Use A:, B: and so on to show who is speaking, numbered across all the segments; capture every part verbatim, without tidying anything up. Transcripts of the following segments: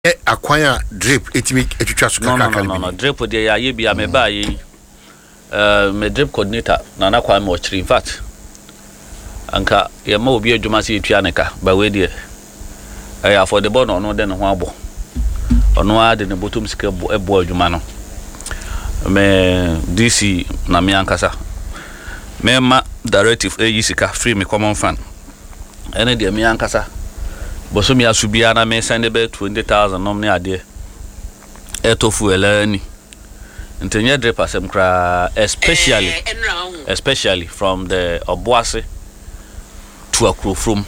A: acquire drip etimi etwitwa so
B: kaka no no no drip de ya ye bia me ba yi eh me drip coordinator na na kwa me ochiri in fact anka ye ma obi adwuma se etwa ne ka ba we de eh affordable no no de ne ho abo ono a de ne bottom sika ebo adwuma no me D C na me ankasa me ma directive e sika free me common fund ene de me ankasa boso mi asubia na me send be twenty thousand nom ne ade etofu elani ntenye drip asem kra especially especially from the Obuasi to Akro from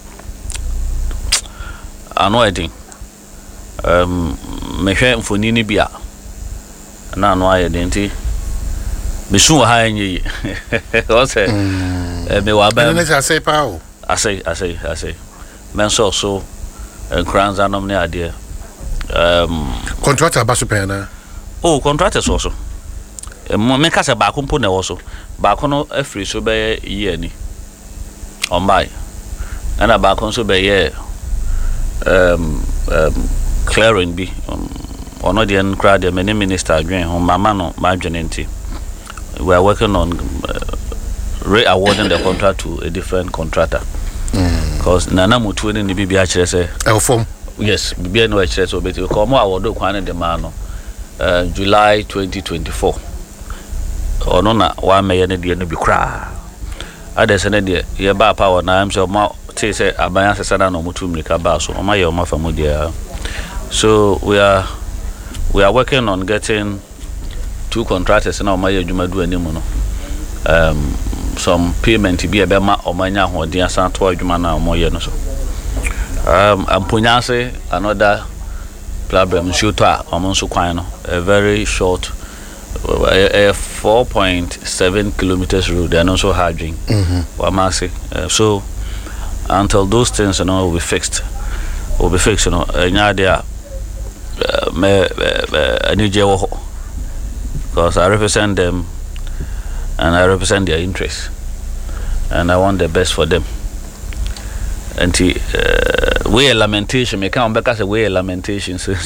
B: anoiding um me hwe mfoni ni bia na no aye denti me su ha enye o se me wa ba
A: me say say pa o
B: asay asay asay men so so crowns anom ne ade um
A: contractor ba super na
B: oh contractor so so mo me ka se ba ko mpo na wo so ba ko no afri so be ye ni on by ana ba ko so be ye um um clearing bi ono de en crowd the many minister adwen ho mama no ma adwen nti we are working on uh, re-awarding the contract to a different contractor because nana mutu ni bibi a kire se
A: elform
B: yes bibi no a kire so beti ko mo award kwan de ma no uh, July twenty twenty-four ono na wa meye ne de no bi kra adese ne de ye ba power na am so ma te se aban asesa na no mutu mrika ba so o ma ye o ma fa mo dia so we are we are working on getting two contractors na o ma ye adwuma du animu no um some payment be be ma omanya hodin asan to adwuma na omoye no so um amponyanse another problem shoot a omonso kwan no a very short a, a four point seven kilometers road and also harding mhm wa mase uh, so until those things you know will be fixed will be fixed you know nya dia me any jewo because I represent them and I represent their interests, and I want the best for them. And the uh, way lamentation, me can't back as a way lamentation. So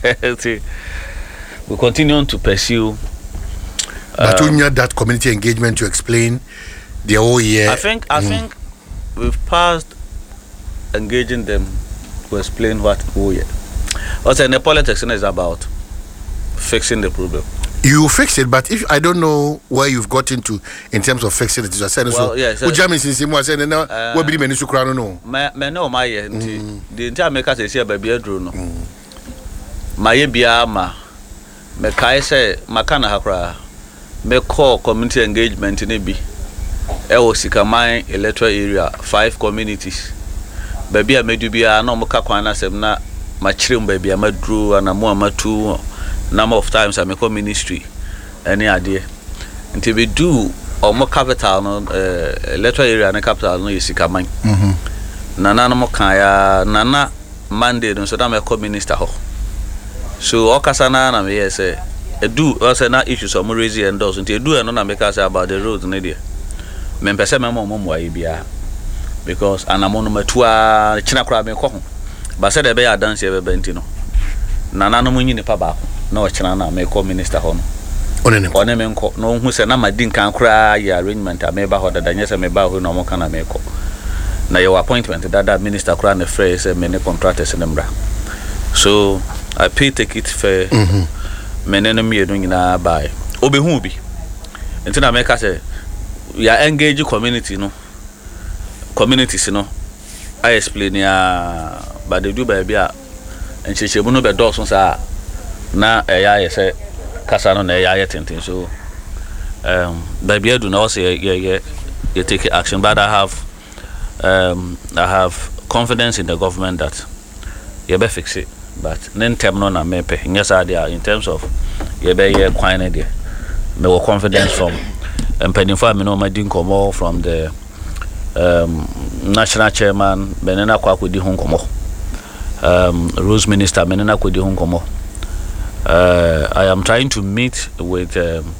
B: we continue to pursue. Um,
A: but we need that community engagement to explain the whole year.
B: I think I mm. think we've passed engaging them to explain what whole year. Also, the politics is about fixing the problem.
A: You fix it, but if I don't know where you've gotten to in terms of fixing it, I said
B: well,
A: so.
B: Yes,
A: what James is saying, I said, "No, what be many sukrano no."
B: Me, me no my ye. The entire make say say baby adro no. My ye bia ma. Me kai say makana hakra. Me call community engagement ni bi. E wo sikaman electoral area five communities. Baby a medu bia na mo ka kwan na sem na ma kirem baby a madru na mo amatu. Number of times I make a ministry any idea until we do or more capital no uh, electoral area and capital no yesika man mhm nana no kaya nana Monday no so that make a minister ho so okasana na me say e do o say na issues o mo raise and those until do e no na make us about the road no there me pese me mo mo ayi bia because anamo no matua china kra me ko ho ba say de be ya dance e be benti no nana no mo nyi ne pa ba no china na me ko minister ho no
A: onene
B: one me nko no hu se na madin kan kra ya arrangement a me ba ho dada nya se me ba ho no mo kana me ko na your appointment dada minister kra na phrase me ne contractors ne mra so I pay take it fair mhm me ne no me no nyina bai obehu bi entina me ka se ya engage community no communities no I explain ya ba de do ba bia enchechemu no be doso sa na eya yese kasa no na eya yetenten so um baby adu na also ye ye you take action but I have um I have confidence in the government that you be fix it but nen tem no na mepe nyesa dia in terms of you be ye kwan na dia me wo confidence from empending for me no ma din komo from the um national chairman benena kwa kudi hu komo um Rose Minister menena kudi hu komo uh I am trying to meet with um,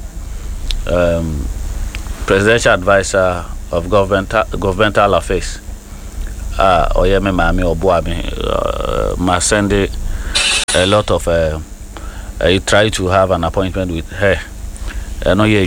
B: um presidential advisor of governmental governmental affairs ah oyeme mami obuami ma send a lot of uh, I try to have an appointment with her. Uh, no, yeah.